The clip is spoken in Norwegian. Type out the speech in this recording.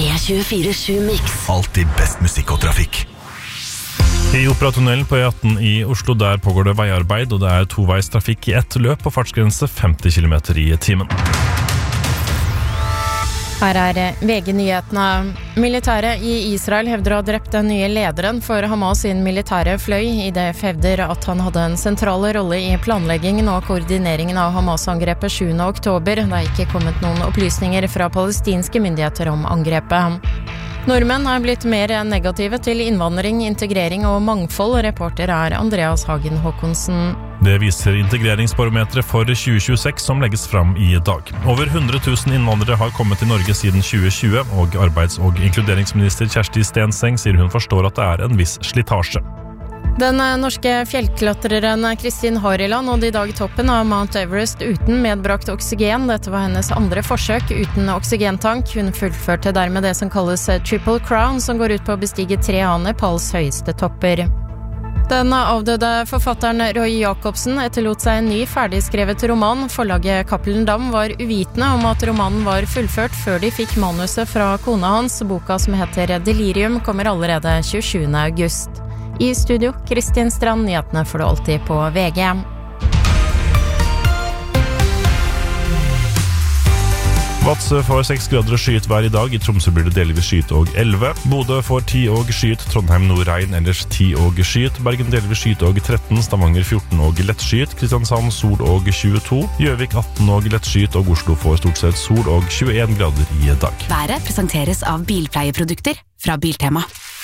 E24/7 Mix. Alltid best musikk og trafikk. I Operatunnelen på E18 i Oslo, der pågår det veiarbeid, og det er toveistrafikk i ett løp på fartsgrense 50 km i timen. Her er VG-nyhetene. Militæret i Israel hevder å ha drept den nye lederen for Hamas sin militære fløy. IDF hevder at han hadde en sentral rolle i planleggingen og koordineringen av Hamas-angrepet 7. oktober. Det er ikke kommet noen opplysninger fra palestinske myndigheter om angrepet. Nordmenn er blitt mer negative til innvandring, integrering og mangfold. Reporter er Andreas Hagen Håkonsen. Det viser integreringsbarometeret for 2026 som legges fram i dag. Over 100 000 innvandrere har kommet til Norge siden 2020, og arbeids- og inkluderingsminister Kjersti Stenseng sier hun forstår at det er en viss slitasje. Den norske fjellklatreren Kristin Hariland nådde i dag toppen av Mount Everest uten medbrakt oksygen. Dette var hennes andre forsøk uten oksygentank. Hun fullførte dermed det som kalles Triple Crown, som går ut på å bestige 3 av Nepals høyeste topper. Den avdøde forfatteren Roy Jacobsen etterlot seg en ny ferdigskrevet roman. Forlaget Cappelen Damm var uvitende om at romanen var fullført før de fikk manuset fra kona hans. Boka som heter Delirium kommer allerede 27. august. I studio, Kristin Strand, nyhetene får du alltid på VG. Vadsø får 6 grader og skyet vær i dag. I Tromsø blir det delvis skyet og 11. Bodø får 10 og skyet. Trondheim nordregn, ellers 10 og skyet. Bergen delvis skyet og 13. Stavanger 14 og lett skyet. Kristiansand sol og 22. Gjøvik 18 og lett skyet. Og Oslo får stort sett sol og 21 grader i dag. Været presenteres av bilpleieprodukter fra Biltema.